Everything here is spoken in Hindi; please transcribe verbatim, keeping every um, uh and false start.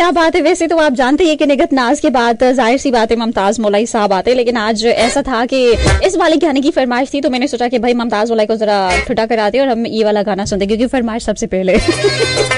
क्या बात है। वैसे तो आप जानते हैं कि निगत नाज के बाद जाहिर सी बात है मुमताज मौलाई साहब आते, लेकिन आज ऐसा था कि इस वाले गाने की फरमाइश थी तो मैंने सोचा कि भाई मुमताज मौलाई को जरा ठुटा कराते और हम ये वाला गाना सुनते क्योंकि फरमाइश सबसे पहले